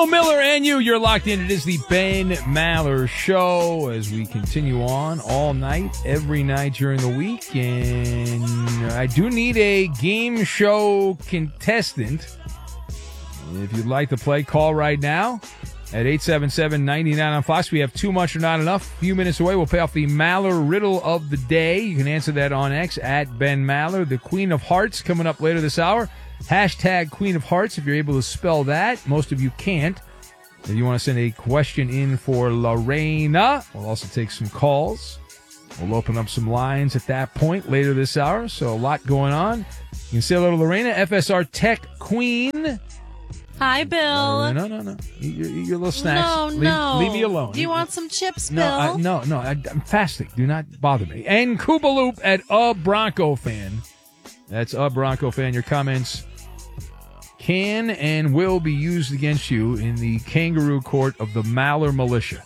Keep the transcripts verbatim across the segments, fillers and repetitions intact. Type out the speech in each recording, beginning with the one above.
Bill Miller and you, you're locked in. It is the Ben Maller Show as we continue on all night, every night during the week. And I do need a game show contestant. If you'd like to play, call right now at eight seven seven, nine nine on Fox. We have too much or not enough. A few minutes away, we'll pay off the Maller riddle of the day. You can answer that on X at Ben Maller. The Queen of Hearts coming up later this hour. Hashtag Queen of Hearts if you're able to spell that. Most of you can't. If you want to send a question in for Lorena, we'll also take some calls. We'll open up some lines at that point later this hour. So a lot going on. You can say hello to Lorena, F S R Tech Queen. Hi, Bill. Uh, no, no, no. Eat your, eat your little snacks. No, leave, no. Leave me alone. Do you want some chips, Bill? No, I, no, no. I, I'm fasting. Do not bother me. And Koopaloop at a Bronco fan. That's a Bronco fan. Your comments can and will be used against you in the kangaroo court of the Maller militia.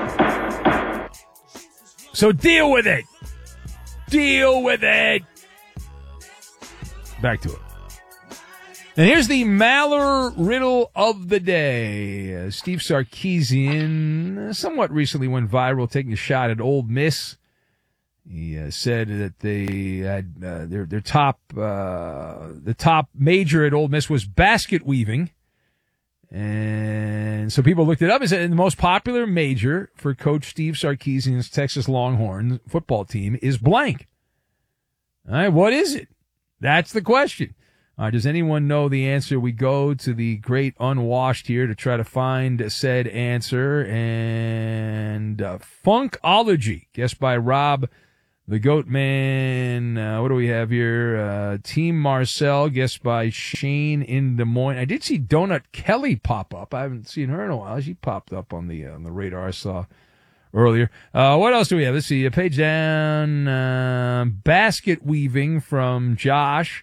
So deal with it. Deal with it. Back to it. And here's the Maller riddle of the day. Uh, Steve Sarkisian somewhat recently went viral taking a shot at Ole Miss. He uh, said that they had uh, their their top uh, the top major at Ole Miss was basket weaving, and so people looked it up and said the most popular major for Coach Steve Sarkisian's Texas Longhorns football team is blank. All right, what is it? That's the question. All right, does anyone know the answer? We go to the great unwashed here to try to find said answer, and uh, Funkology, guessed by Rob. The Goat Man, uh, what do we have here? Uh, Team Marcel, guessed by Shane in Des Moines. I did see Donut Kelly pop up. I haven't seen her in a while. She popped up on the uh, on the radar I saw earlier. Uh, what else do we have? Let's see. A page down. Uh, basket weaving from Josh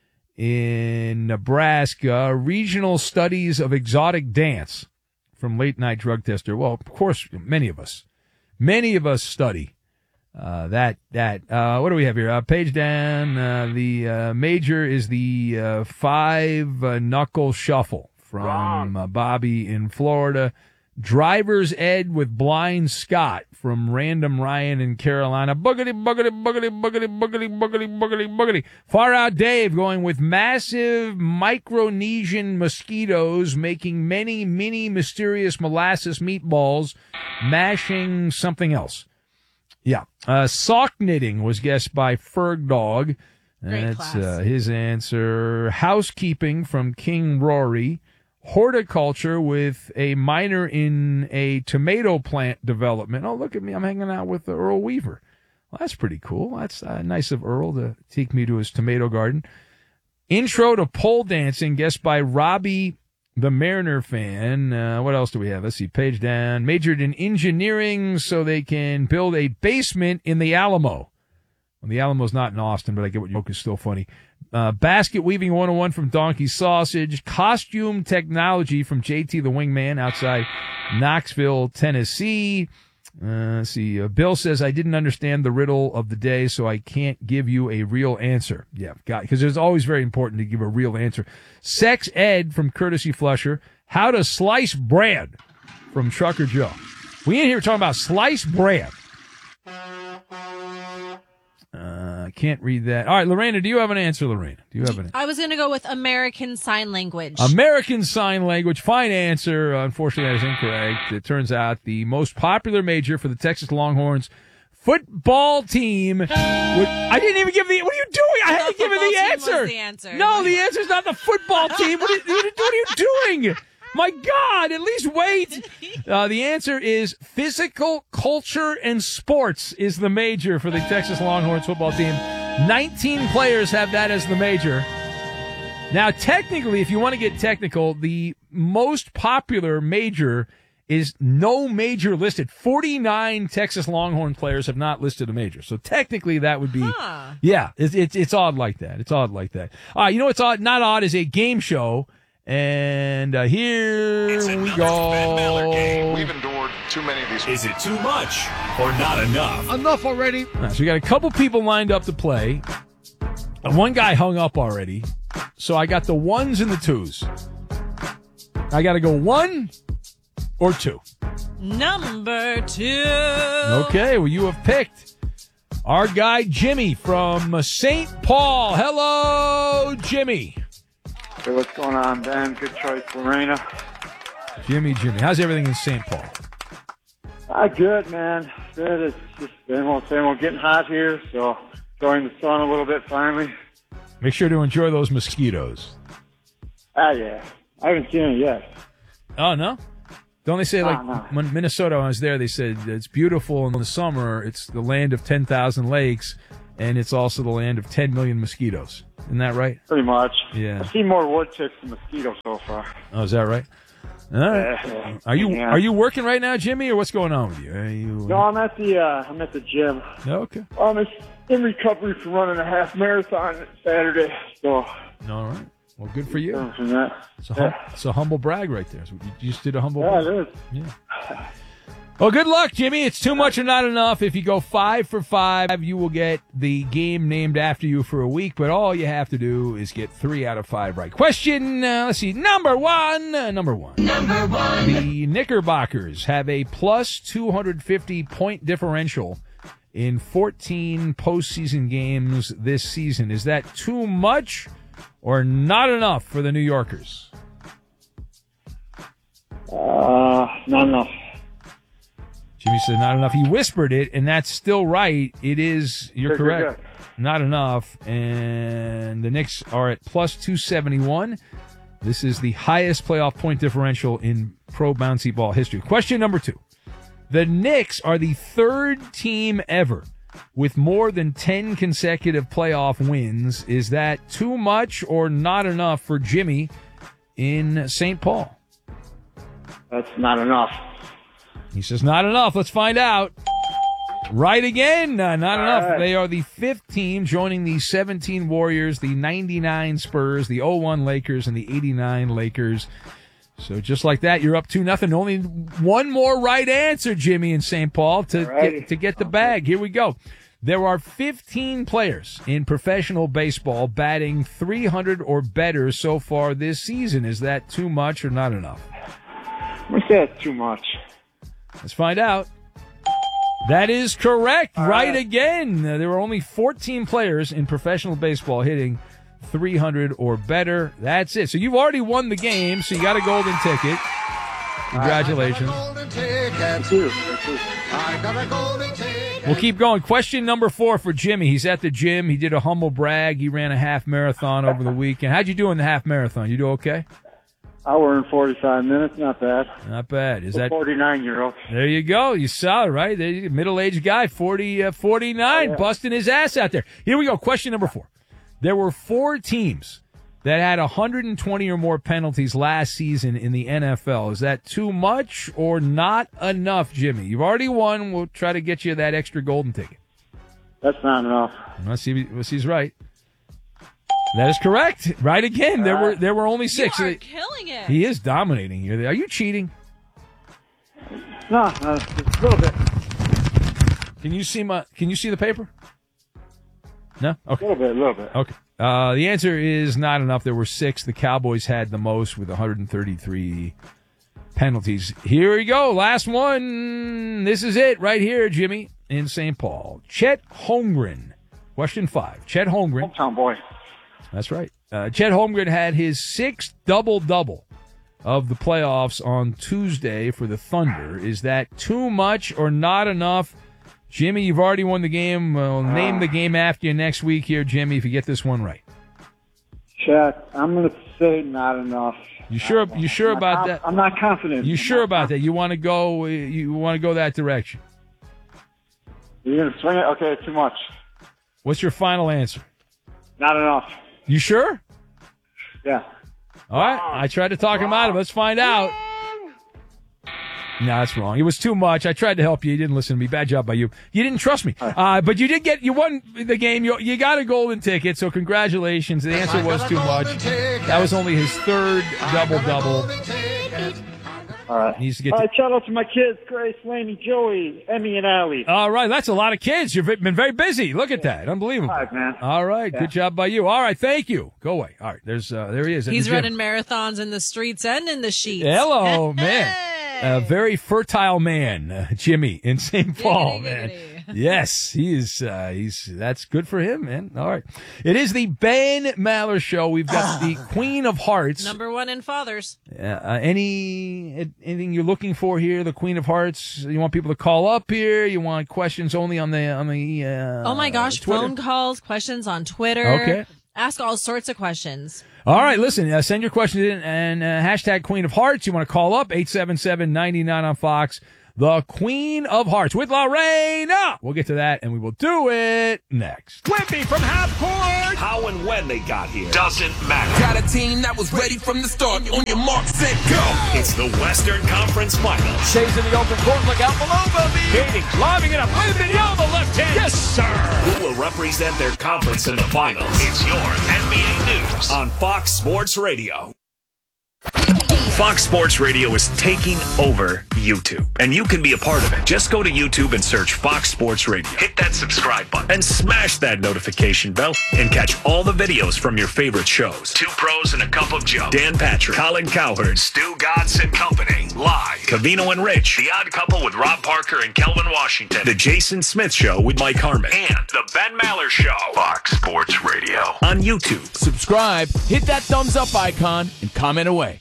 in Nebraska. Regional studies of exotic dance from Late Night Drug Tester. Well, of course, many of us, many of us study. Uh, that, that, uh, what do we have here? Uh, page down, uh, the, uh, major is the, uh, five uh, knuckle shuffle from uh, Bobby in Florida. Driver's Ed with Blind Scott from Random Ryan in Carolina. Boogity, boogity, boogity, boogity, boogity, boogity, boogity, boogity. Far Out Dave going with massive Micronesian mosquitoes making many mini mysterious molasses meatballs, mashing something else. Yeah. Uh, sock knitting was guessed by Ferg Dog. That's uh, his answer. Housekeeping from King Rory. Horticulture with a minor in a tomato plant development. Oh, look at me. I'm hanging out with Earl Weaver. Well, that's pretty cool. That's uh, nice of Earl to take me to his tomato garden. Intro to pole dancing, guessed by Robbie, the Mariner fan. Uh, what else do we have? Let's see. Page down. Majored in engineering so they can build a basement in the Alamo. Well, the Alamo's not in Austin, but I get what you joke is still funny. Uh, basket weaving one oh one from Donkey Sausage. Costume technology from J T the Wingman outside Knoxville, Tennessee. Uh, let's see. Uh, Bill says, I didn't understand the riddle of the day, so I can't give you a real answer. Yeah, got it. Because it's always very important to give a real answer. Sex Ed from Courtesy Flusher. How to slice bread from Trucker Joe. We in here talking about sliced bread. Uh, can't read that. All right, Lorena, do you have an answer, Lorena? Do you have an answer? I was going to go with American Sign Language. American Sign Language. Fine answer. Uh, unfortunately, that is incorrect. It turns out the most popular major for the Texas Longhorns football team. Would, I didn't even give the. What are you doing? I had to give it the answer. the answer. No, the answer is not the football team. What are, you, what are you doing? My God, at least wait. Uh, the answer is physical culture and sports is the major for the Texas Longhorns football team. nineteen players have that as the major. Now, technically, if you want to get technical, the most popular major is no major listed. forty-nine Texas Longhorn players have not listed a major. So technically that would be, huh. yeah, it's, it's, it's odd like that. It's odd like that. Uh, you know what's odd? Not odd is a game show. And uh, here we go. We've endured too many of these. Is it too much or not enough? Enough already. Right, so we got a couple people lined up to play. And one guy hung up already. So I got the ones and the twos. I got to go one, or two? Number two. Okay, well, you have picked our guy Jimmy from Saint Paul. Hello, Jimmy. Hey, what's going on, Ben? Good choice, Lorena. Jimmy, Jimmy. How's everything in Saint Paul? Ah, good, man. Good. It's just same old, same old. Getting hot here, so enjoying the sun a little bit finally. Make sure to enjoy those mosquitoes. Ah, yeah. I haven't seen it yet. Oh, no? Don't they say, like, Ah, no. when Minnesota, when I was there, they said it's beautiful in the summer. It's the land of ten thousand lakes, and it's also the land of ten million mosquitoes. Isn't that right? Pretty much. Yeah. I've seen more woodchucks than mosquitoes so far. Oh, is that right? All right. Yeah. Are you Yeah. are you working right now, Jimmy, or what's going on with you? Are you No, I'm at the uh, I'm at the gym. Okay. I'm in recovery from running a half marathon Saturday. So, All right. Well, good for you. from that. It's a, hum- it's a humble brag right there. So you just did a humble Yeah, brag. it is. Yeah. Well, good luck, Jimmy. It's too much or not enough. If you go five for five, you will get the game named after you for a week, but all you have to do is get three out of five right. Question, uh, let's see, number one. Uh, number one. Number one. The Knickerbockers have a plus two hundred fifty point differential in fourteen postseason games this season. Is that too much or not enough for the New Yorkers? Uh, not enough. Jimmy said not enough. He whispered it, and that's still right. It is, you're Good, good, correct. Not enough. And the Knicks are at plus two seventy-one. This is the highest playoff point differential in pro bouncy ball history. Question number two. The Knicks are the third team ever with more than ten consecutive playoff wins. Is that too much or not enough for Jimmy in Saint Paul? That's not enough. He says not enough. Let's find out. Right again. Uh, not All enough. right. They are the fifth team, joining the seventeen Warriors, the ninety-nine Spurs, the oh one Lakers, and the eighty-nine Lakers. So just like that, you're up two nothing. Only one more right answer, Jimmy in Saint Paul, to Alrighty. get, to get the bag. Here we go. There are fifteen players in professional baseball batting three hundred or better so far this season. Is that too much or not enough? I'm going to say that's too much. Let's find out. That is correct. All right right. again. Uh, there were only fourteen players in professional baseball hitting three hundred or better. That's it. So you've already won the game, so you got a golden ticket. Congratulations. Thank you. Thank you. We'll keep going. Question number four for Jimmy. He's at the gym. He did a humble brag. He ran a half marathon over the weekend. How'd you do in the half marathon? You do okay? Hour and forty-five minutes. Not bad. Not bad. Is that forty-nine-year-old. there? You go. You saw it, right? There you- middle-aged guy, forty, uh, forty-nine, Oh, yeah. busting his ass out there. Here we go. Question number four. There were four teams that had one hundred twenty or more penalties last season in the N F L. Is that too much or not enough, Jimmy? You've already won. We'll try to get you that extra golden ticket. That's not enough. Let's see if let's see if he's right. That is correct. Right again. There were there were only You six. are killing it. He is dominating here. Are you cheating? No, uh, just a little bit. Can you see my? Can you see the paper? No. A Okay. little bit, a little bit. Okay. Uh, the answer is not enough. There were six. The Cowboys had the most with one hundred thirty-three penalties. Here we go. Last one. This is it right here, Jimmy, in Saint Paul. Chet Holmgren. Question five. Chet Holmgren. Hometown boy. That's right. Uh, Chet Holmgren had his sixth double-double of the playoffs on Tuesday for the Thunder. Is that too much or not enough? Jimmy, you've already won the game. We'll name the game after you next week here, Jimmy, if you get this one right. Chet, I'm going to say not enough. You sure? You sure I'm not about conf- that? I'm not confident. You I'm sure not about that? You want to go? You want to go that direction? You're going to swing it? Okay, too much. What's your final answer? Not enough. You sure? Yeah. All right. I tried to talk him out of it. Let's find out. No, that's wrong. It was too much. I tried to help you. You didn't listen to me. Bad job by you. You didn't trust me. Uh, but you did get, you won the game. You, you got a golden ticket, so congratulations. The answer was too much. That was only his third double-double. All right. Needs to get All to- right, shout out to my kids, Grace, Laney, Joey, Emmy, and Allie. All right. That's a lot of kids. You've been very busy. Look at that. Unbelievable. All right, man. All right. Yeah. Good job by you. All right. Thank you. Go away. All right. There's, uh, there he is. at He's the gym. running marathons in the streets and in the sheets. Hello, man. Hey. a very fertile man, uh, Jimmy in Saint Paul, Giggity, man. giggity. Yes, he is. Uh, he's that's good for him, man. All right, it is the Ben Maller Show. We've got the Queen of Hearts. Number one in fathers. Uh, uh, any anything you're looking for here? The Queen of Hearts. You want people to call up here? You want questions only on the on the? Uh, Oh my gosh, Twitter? phone calls, questions on Twitter. Okay. Ask all sorts of questions. All right, listen, uh, send your questions in and uh, hashtag Queen of Hearts. You want to call up eight seven seven, nine nine on Fox. The Queen of Hearts with Lorena. We'll get to that, and we will do it next. Whippy from half court. How and when they got here doesn't matter. Got a team that was ready from the start. On your mark, set, go. It's the Western Conference Finals. Shays in the open court. Look out below, Bobby. Katie lobbing it up. Whipping on the left hand. Yes, sir. Who will represent their conference in the finals? It's your N B A News on Fox Sports Radio. Fox Sports Radio is taking over YouTube, and you can be a part of it. Just go to YouTube and search Fox Sports Radio. Hit that subscribe button and smash that notification bell and catch all the videos from your favorite shows. Two Pros and a Cup of Joe. Dan Patrick, Colin Cowherd, Stu Godson and Company. Live. Cavino and Rich. The Odd Couple with Rob Parker and Kelvin Washington. The Jason Smith Show with Mike Harmon. And The Ben Maller Show. Fox Sports Radio. On YouTube. Subscribe, hit that thumbs up icon, and comment away.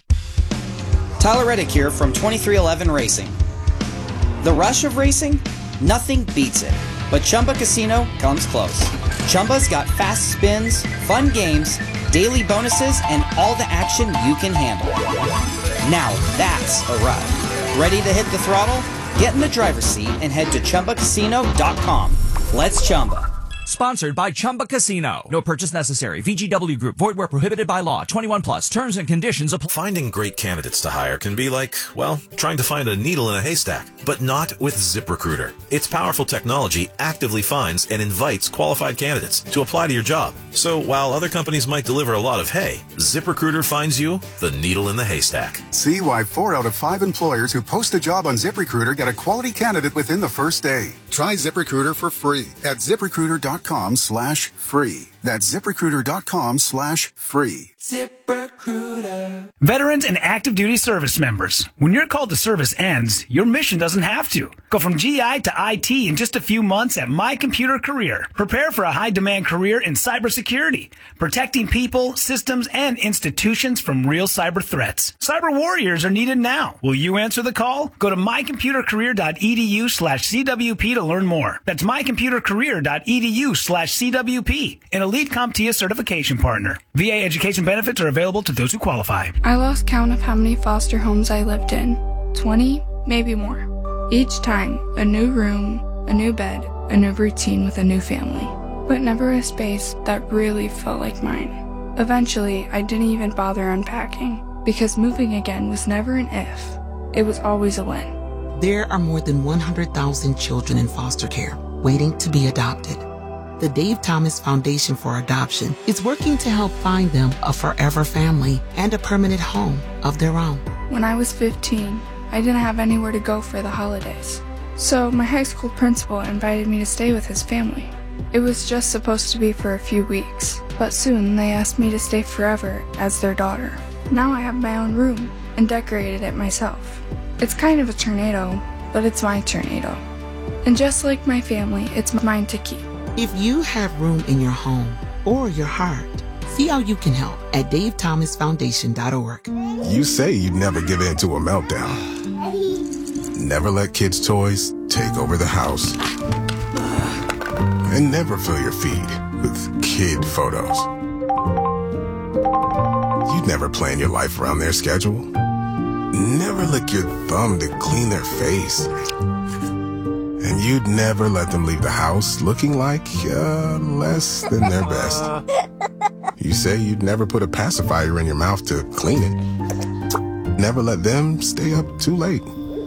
Tyler Reddick here from twenty-three eleven Racing. The rush of racing? Nothing beats it. But Chumba Casino comes close. Chumba's got fast spins, fun games, daily bonuses, and all the action you can handle. Now that's a ride. Ready to hit the throttle? Get in the driver's seat and head to Chumba Casino dot com. Let's Chumba. Sponsored by Chumba Casino. No purchase necessary. V G W Group. Void where prohibited by law. twenty-one plus. Terms and conditions apply. Finding great candidates to hire can be like, well, trying to find a needle in a haystack. But not with ZipRecruiter. Its powerful technology actively finds and invites qualified candidates to apply to your job. So while other companies might deliver a lot of hay, ZipRecruiter finds you the needle in the haystack. See why four out of five employers who post a job on ZipRecruiter get a quality candidate within the first day. Try ZipRecruiter for free at ZipRecruiter.com slash free. That's ZipRecruiter.com slash free. ZipRecruiter. Veterans and active duty service members. When your call to service ends, your mission doesn't have to. Go from G I to I T in just a few months at My Computer Career. Prepare for a high-demand career in cybersecurity, protecting people, systems, and institutions from real cyber threats. Cyber warriors are needed now. Will you answer the call? Go to mycomputercareer.edu slash CWP to learn more. That's mycomputercareer.edu slash CWP. An elite CompTIA certification partner. V A education benefits are available to those who qualify. I lost count of how many foster homes I lived in. twenty, maybe more. Each time, a new room, a new bed, a new routine with a new family. But never a space that really felt like mine. Eventually, I didn't even bother unpacking, because moving again was never an if. It was always a when. There are more than one hundred thousand children in foster care waiting to be adopted. The Dave Thomas Foundation for Adoption is working to help find them a forever family and a permanent home of their own. When I was fifteen, I didn't have anywhere to go for the holidays. So my high school principal invited me to stay with his family. It was just supposed to be for a few weeks, but soon they asked me to stay forever as their daughter. Now I have my own room and decorated it myself. It's kind of a tornado, but it's my tornado. And just like my family, it's mine to keep. If you have room in your home or your heart, see how you can help at dave thomas foundation dot org. You say you'd never give in to a meltdown. Never let kids' toys take over the house. And never fill your feed with kid photos. You'd never plan your life around their schedule. Never lick your thumb to clean their face. And you'd never let them leave the house looking like uh, less than their best. You say you'd never put a pacifier in your mouth to clean it. Never let them stay up too late.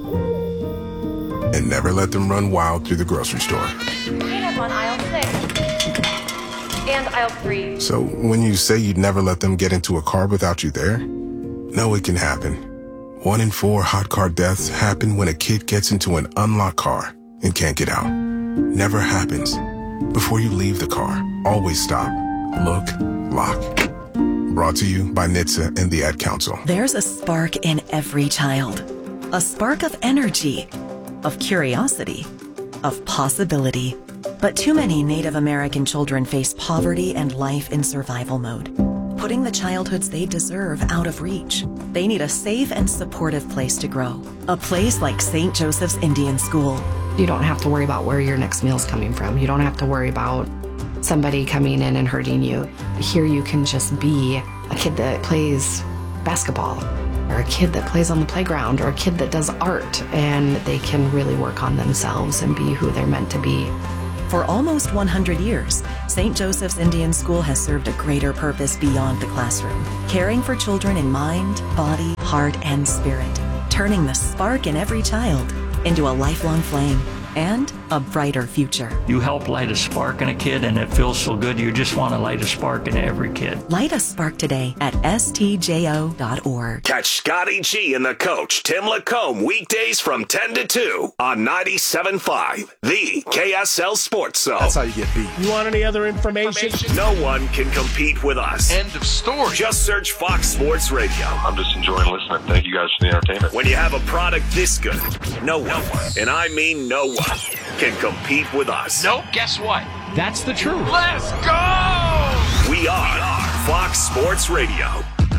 And never let them run wild through the grocery store. Cleanup on aisle six. And aisle three. So when you say you'd never let them get into a car without you there, no, it can happen. One in four hot car deaths happen when a kid gets into an unlocked car and can't get out. Never happens. Before you leave the car, always stop, look, lock. Brought to you by N H T S A and the Ad Council. There's a spark in every child. A spark of energy, of curiosity, of possibility. But too many Native American children face poverty and life in survival mode, putting the childhoods they deserve out of reach. They need a safe and supportive place to grow. A place like Saint Joseph's Indian School. You don't have to worry about where your next meal's coming from. You don't have to worry about somebody coming in and hurting you. Here you can just be a kid that plays basketball, or a kid that plays on the playground, or a kid that does art, and they can really work on themselves and be who they're meant to be. For almost one hundred years, Saint Joseph's Indian School has served a greater purpose beyond the classroom, caring for children in mind, body, heart, and spirit, turning the spark in every child into a lifelong flame and a brighter future. You help light a spark in a kid, and it feels so good. You just want to light a spark in every kid. Light a spark today at S T J O dot org. Catch Scotty G and the coach, Tim Lacombe, weekdays from ten to two on ninety-seven point five, the K S L Sports Zone. That's how you get beat. You want any other information? No one can compete with us. End of story. Just search Fox Sports Radio. I'm just enjoying listening. Thank you guys for the entertainment. When you have a product this good, no one, and I mean no one, can compete with us. Nope, guess what? That's the truth. Let's go! We are Fox Sports Radio.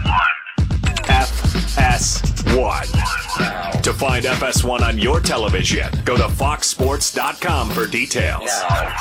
F S one. To find F S one on your television, go to fox sports dot com for details.